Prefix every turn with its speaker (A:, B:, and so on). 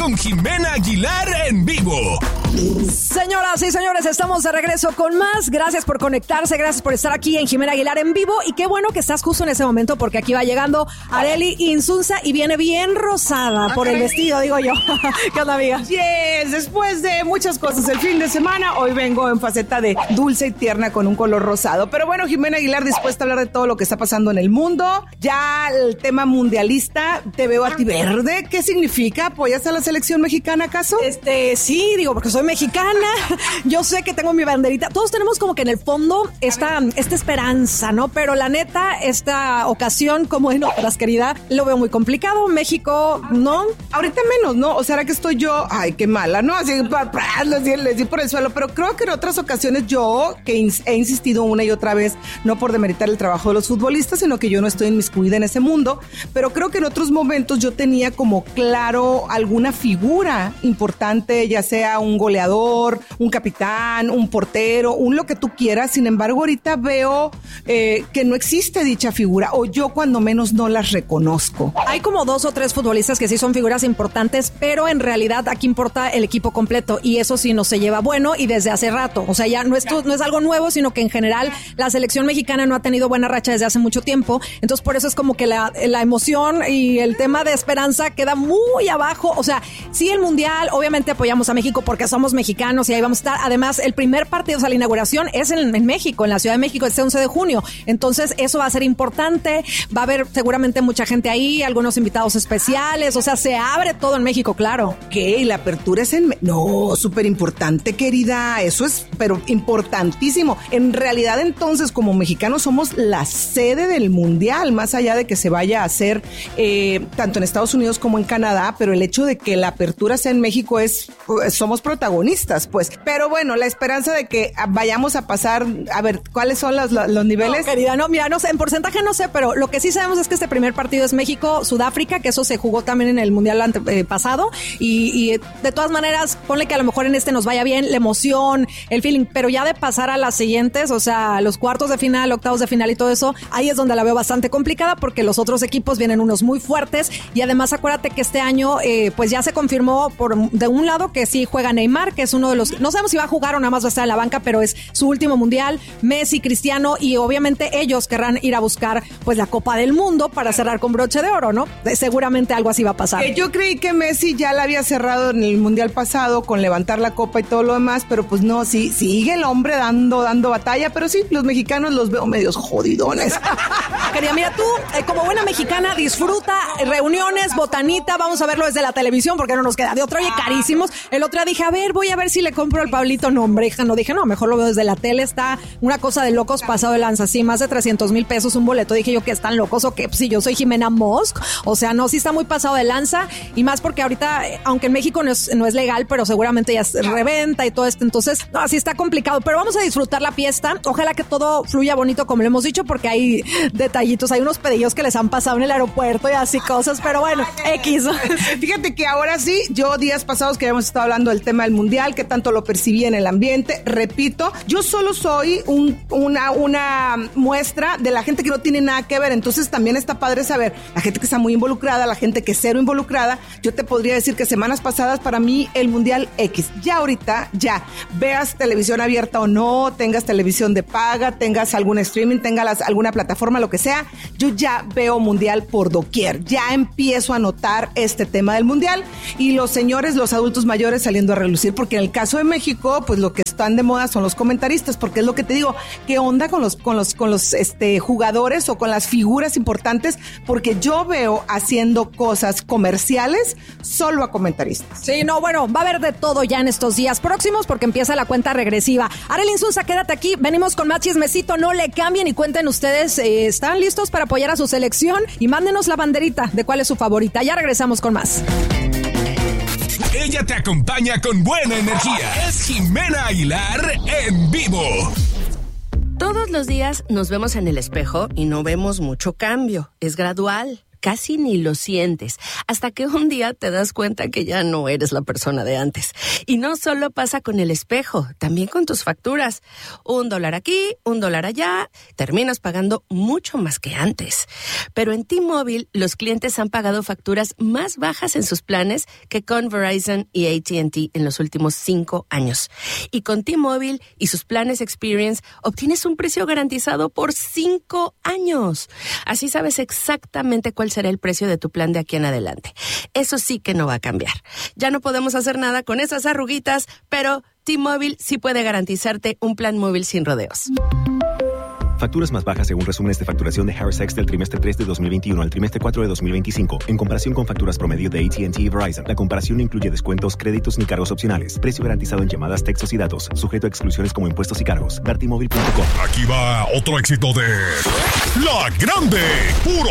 A: con Jimena Aguilar en vivo.
B: Señoras y señores, estamos de regreso con más. Gracias por conectarse, gracias por estar aquí en Jimena Aguilar en vivo. Y qué bueno que estás justo en ese momento, porque aquí va llegando Arely Insunza y viene bien rosada por el vestido, digo yo. ¿Qué onda, amiga?
C: Yes, después de muchas cosas el fin de semana, hoy vengo en faceta de dulce y tierna con un color rosado. Pero bueno, Jimena Aguilar, dispuesta a hablar de todo lo que está pasando en el mundo. Ya el tema mundialista, te veo a ti verde. ¿Qué significa? ¿Apoyas a la selección mexicana, acaso?
B: Sí, digo, porque soy mexicana. Yo sé que tengo mi banderita. Todos tenemos como que en el fondo esta esperanza, ¿no? Pero la neta, esta ocasión, como en otras, querida, lo veo muy complicado. México, ¿no?
C: Ahorita menos, ¿no? O sea, ¿ahora que estoy yo? Ay, qué mala, ¿no? Así, les di por el suelo. Pero creo que en otras ocasiones yo, que he insistido una y otra vez, no por demeritar el trabajo de los futbolistas, sino que yo no estoy inmiscuida en ese mundo, pero creo que en otros momentos yo tenía como claro alguna figura importante, ya sea un goleador, un capitán, un portero, un lo que tú quieras. Sin embargo, ahorita veo que no existe dicha figura, o yo cuando menos no las reconozco.
B: Hay como 2 o 3 futbolistas que sí son figuras importantes, pero en realidad aquí importa el equipo completo, y eso sí no se lleva bueno, y desde hace rato. O sea, ya no es algo nuevo, sino que en general la selección mexicana no ha tenido buena racha desde hace mucho tiempo. Entonces por eso es como que la emoción y el tema de esperanza queda muy abajo. O sea, sí, el mundial, obviamente apoyamos a México porque somos mexicanos y ahí vamos a estar. Además, el primer partido, o sea, la inauguración es en México, en la Ciudad de México, este 11 de junio. Entonces eso va a ser importante. Va a haber seguramente mucha gente ahí, algunos invitados especiales. O sea, se abre todo en México, claro.
C: ¿Qué? ¿La apertura es en...? No, súper importante, querida. Eso es, pero importantísimo. En realidad, entonces, como mexicanos somos la sede del mundial, más allá de que se vaya a hacer tanto en Estados Unidos como en Canadá, pero el hecho de que la apertura sea en México somos protagonistas, pues. Pero bueno, la esperanza de que vayamos a pasar, a ver, ¿cuáles son los niveles?
B: No, querida, no, mira, no sé, en porcentaje no sé, pero lo que sí sabemos es que este primer partido es México-Sudáfrica, que eso se jugó también en el mundial pasado, y de todas maneras, ponle que a lo mejor en este nos vaya bien, la emoción, el feeling, pero ya de pasar a las siguientes, o sea, los cuartos de final, octavos de final y todo eso, ahí es donde la veo bastante complicada, porque los otros equipos vienen unos muy fuertes, y además acuérdate que este año pues ya se confirmó de un lado que sí juega Neymar, que es uno de los, no sabemos si va a jugar o nada más va a estar en la banca, pero es su último mundial, Messi, Cristiano, y obviamente ellos querrán ir a buscar pues la Copa del Mundo para cerrar con broche de oro, ¿no? Seguramente algo así va a pasar.
C: Yo creí que Messi ya la había cerrado en el mundial pasado con levantar la copa y todo lo demás, pero pues no, sí, sigue el hombre dando batalla, pero sí, los mexicanos los veo medios jodidones.
B: Querida, mira, tú, como buena mexicana, disfruta reuniones, botanita, vamos a verlo desde la televisión porque no nos queda de otro. Oye, carísimos. El otro día dije, voy a ver si le compro al Pablito. No, hombre, hija, no, dije, no, mejor lo veo desde la tele. Está una cosa de locos pasado de lanza, sí, más de 300,000 pesos un boleto. Dije yo, que están locos o qué, pues, si yo soy Jimena Mosk, o sea, no, sí está muy pasado de lanza, y más porque ahorita, aunque en México no es legal, pero seguramente ya es reventa y todo esto, entonces, no, así está complicado, pero vamos a disfrutar la fiesta. Ojalá que todo fluya bonito, como lo hemos dicho, porque hay detallitos, hay unos pedillos que les han pasado en el aeropuerto y así cosas, pero bueno, X.
C: Fíjate que ahora sí, yo días pasados que habíamos estado hablando del tema del mundial, que tanto lo percibí en el ambiente, repito, yo solo soy una muestra de la gente que no tiene nada que ver, entonces también está padre saber, la gente que está muy involucrada, la gente que es cero involucrada. Yo te podría decir que semanas pasadas para mí el mundial X, ya ahorita, ya, veas televisión abierta o no, tengas televisión de paga, tengas algún streaming, tengas alguna plataforma, lo que sea, yo ya veo mundial por doquier, ya empiezo a notar este tema del mundial, y los señores, los adultos mayores saliendo a relucir, porque en el caso de México, pues lo que están de moda son los comentaristas, porque es lo que te digo, ¿qué onda con los jugadores o con las figuras importantes? Porque yo veo haciendo cosas comerciales solo a comentaristas.
B: Sí, no, bueno, va a haber de todo ya en estos días próximos, porque empieza la cuenta regresiva. Arely Insunza, quédate aquí, venimos con más chismecito, no le cambien y cuenten ustedes, ¿están listos para apoyar a su selección? Y mándenos la banderita de cuál es su favorita. Ya regresamos con más.
A: Ella te acompaña con buena energía. Es Jimena Aguilar en vivo.
D: Todos los días nos vemos en el espejo y no vemos mucho cambio. Es gradual. casi ni lo sientes, hasta que un día te das cuenta que ya no eres la persona de antes. Y no solo pasa con el espejo, también con tus facturas. $1 aquí, $1 allá, terminas pagando mucho más que antes. Pero en T-Mobile, los clientes han pagado facturas más bajas en sus planes que con Verizon y AT&T en los últimos 5 años. Y con T-Mobile y sus planes Experience, obtienes un precio garantizado por 5 años. Así sabes exactamente cuál será el precio de tu plan de aquí en adelante. Eso sí que no va a cambiar. Ya no podemos hacer nada con esas arruguitas, pero T-Mobile sí puede garantizarte un plan móvil sin rodeos.
E: Facturas más bajas según resúmenes de facturación de Harris X del trimestre 3 de 2021 al trimestre 4 de 2025, en comparación con facturas promedio de AT&T y Verizon. La comparación no incluye descuentos, créditos ni cargos opcionales. Precio garantizado en llamadas, textos y datos, sujeto a exclusiones como impuestos y cargos. Dartmobile.com.
A: Aquí va otro éxito de La Grande, puro